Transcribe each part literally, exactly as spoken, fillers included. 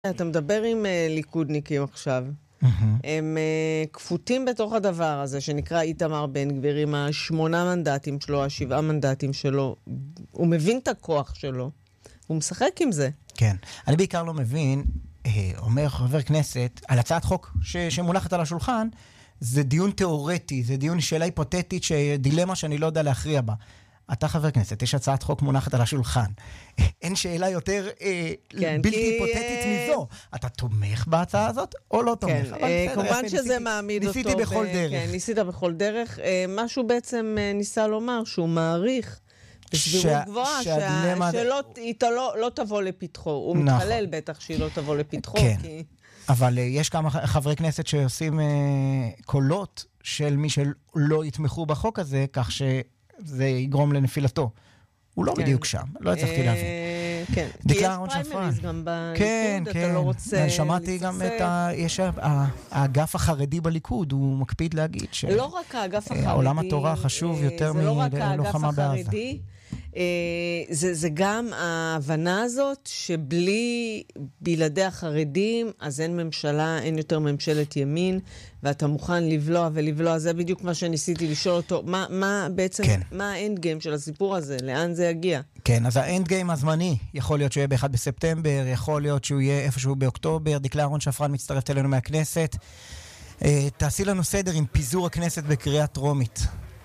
אתה מדבר עם uh, ליכודניקים עכשיו. Mm-hmm. הם uh, כפותים בתוך הדבר הזה, שנקרא איתמר בן גביר, עם השמונה מנדטים שלו, השבעה מנדטים שלו. הוא מבין את הכוח שלו. הוא משחק עם זה. כן. אני בעיקר לא מבין, אה, אומר חבר כנסת, על הצעת חוק ש- שמונחת על השולחן, זה דיון תיאורטי, זה דיון שאלה היפותטית, דילמה שאני לא יודע להכריע בה. אתה חבר כנסת, יש הצעת חוק מונחת על השולחן. אין שאלה יותר אה, כן, בלתי כי... היפותטית מזו. אתה תומך בהצעה הזאת או לא תומך? כן, אה, כמובן שזה ניסיתי, מעמיד ניסיתי אותו. ניסיתי בכל ב... דרך. כן, ניסית בכל דרך. אה, משהו בעצם אה, ניסה לומר שהוא מעריך בסבירות ש... גבוהה, שהדילמה... שלא לא, לא תבוא לפתחו. הוא נכון. מתחלל בטח שהיא לא תבוא לפתחו. כן. כי... אבל uh, יש כמה חברי כנסת שעושים uh, קולות של מי שלא יתמכו בחוק הזה, כך שזה יגרום לנפילתו. הוא לא בדיוק שם, לא הצלחתי להבין. כן, כי יש פריימריז גם בליכוד, אתה לא רוצה... שמעתי גם את ה... יש האגף החרדי בליכוד, הוא מקפיד להגיד ש... לא רק האגף החרדי... העולם התורה חשוב יותר מלוחמה בעזה. זה, זה גם ההבנה הזאת שבלי בלעדי החרדים אז אין ממשלה, אין יותר ממשלת ימין, ואתה מוכן לבלוע ולבלוע. זה בדיוק מה שניסיתי לשאול אותו. מה, מה בעצם, כן. מה האנד גיים של הסיפור הזה? לאן זה יגיע? כן, אז האנד גיים הזמני, יכול להיות שהוא יהיה באחד בספטמבר, יכול להיות שהוא יהיה איפשהו באוקטובר. דקלה אהרון שפרן מצטרפת אלינו מהכנסת. תעשי לנו סדר עם פיזור הכנסת בקריאה טרומית.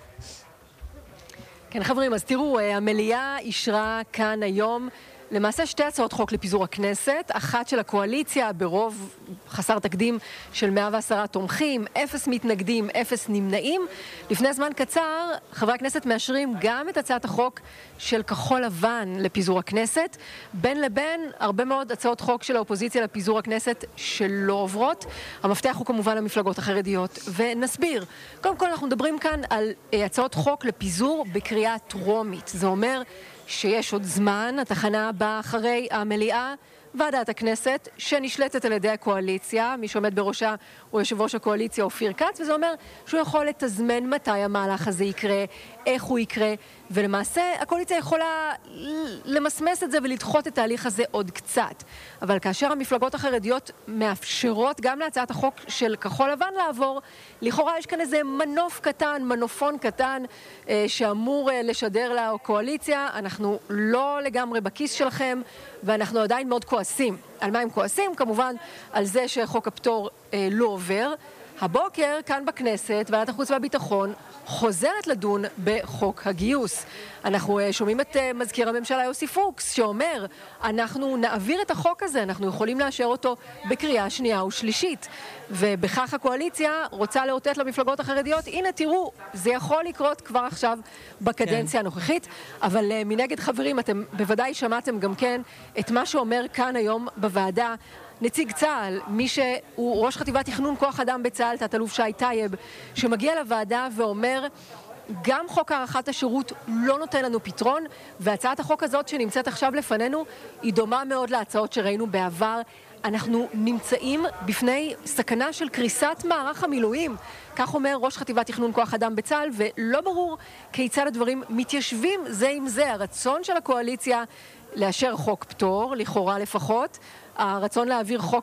כן, חברים, אז תראו, המליאה אישרה כאן היום למעשה שתי הצעות חוק לפיזור הכנסת, אחת של הקואליציה ברוב חסר תקדים של מאה ועשרה תומכים, אפס מתנגדים, אפס נמנעים. לפני זמן קצר, חברי הכנסת מאשרים גם את הצעת החוק של כחול לבן לפיזור הכנסת, בין לבין הרבה מאוד הצעות חוק של האופוזיציה לפיזור הכנסת שלא עוברות. המפתח הוא כמובן המפלגות החרדיות, ונסביר. קודם כל אנחנו מדברים כאן על הצעות חוק לפיזור בקריאה טרומית. זה אומר שיש עוד זמן, התחנה הבאה אחרי המליאה, ועדת הכנסת, שנשלטת על ידי הקואליציה, מי שעומד בראשה הוא יושב ראש הקואליציה אופיר כץ, וזה אומר שהוא יכול לתזמן מתי המהלך הזה יקרה, איך הוא יקרה, ולמעשה הקואליציה יכולה למסמס את זה ולדחות את התהליך הזה עוד קצת. אבל כאשר המפלגות החרדיות מאפשרות גם להצעת החוק של כחול לבן לעבור, לכאורה יש כאן איזה מנוף קטן, מנופון קטן, אה, שאמור אה, לשדר לקואליציה. אנחנו לא לגמרי בכיס שלכם, ואנחנו עדיין מאוד כועסים. על מה הם כועסים? כמובן על זה שחוק הפטור אה, לא עובר. הבוקר, כאן בכנסת, ועדת החוץ והביטחון חוזרת לדון בחוק הגיוס. אנחנו שומעים את מזכיר הממשלה יוסי פוקס, שאומר, אנחנו נעביר את החוק הזה, אנחנו יכולים לאשר אותו בקריאה שנייה ושלישית. ובכך הקואליציה רוצה לאותת למפלגות החרדיות, הנה תראו, זה יכול לקרות כבר עכשיו בקדנציה כן. הנוכחית, אבל מנגד חברים, אתם בוודאי שמעתם גם כן את מה שאומר כאן היום בוועדה, נציג צה"ל, מי שהוא ראש חטיבת תכנון כוח אדם בצה"ל, תת-אלוף שי טייב, שמגיע לוועדה ואומר, גם חוק הארכת השירות לא נותן לנו פתרון, והצעת החוק הזאת שנמצאת עכשיו לפנינו, היא דומה מאוד להצעות שראינו בעבר. אנחנו נמצאים בפני סכנה של קריסת מערך המילואים, כך אומר ראש חטיבת תכנון כוח אדם בצה"ל, ולא ברור כיצד הדברים מתיישבים זה עם זה. הרצון של הקואליציה לאשר חוק פטור, לכאורה לפחות, הרצון להעביר חוק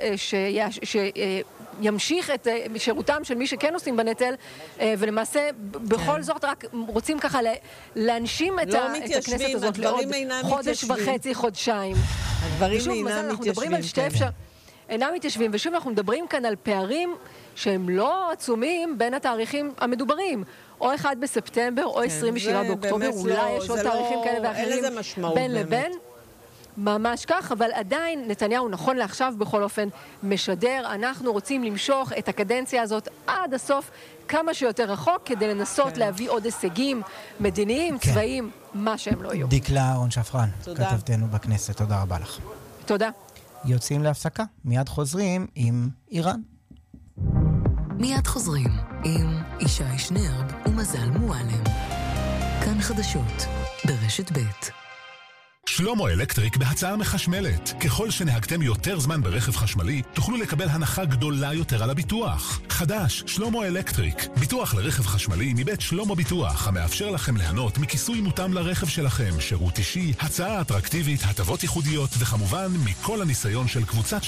שימשיך את שירותם של מי שכן עושים בנטל, ולמעשה בכל זאת רק רוצים ככה להנשים את הכנסת הזאת לעוד חודש וחצי, חודשיים. הדברים אינם מתיישבים. אינם מתיישבים, ושוב אנחנו מדברים כאן על פערים שהם לא עצומים בין התאריכים המדוברים. או אחד בספטמבר או עשרים ושבעה באוקטובר, אולי יש עוד תאריכים כאלה ואחרים בין לבין. ממש כך, אבל עדיין נתניהו נכון לעכשיו בכל אופן משדר, אנחנו רוצים למשוך את הקדנציה הזאת עד הסוף כמה שיותר רחוק, כדי לנסות כן. להביא עוד הישגים מדיניים, כן. צבאיים, מה שהם לא יהיו. דקלה אהרון שפרן, כתבתנו בכנסת, תודה רבה לך. תודה. יוצאים להפסקה, מיד חוזרים עם איראן. מיד חוזרים עם ישי שנרב ומזל מועלם. כאן חדשות ברשת ב'. שלמה אלקטריק בהצעה מחשמלת. ככל שנהגתם יותר זמן ברכב חשמלי, תוכלו לקבל הנחה גדולה יותר על הביטוח. חדש, שלמה אלקטריק. ביטוח לרכב חשמלי מבית שלמה ביטוח, המאפשר לכם ליהנות מכיסוי מותאם לרכב שלכם, שירות אישי, הצעה אטרקטיבית, הטבות ייחודיות, וכמובן מכל הניסיון של קבוצת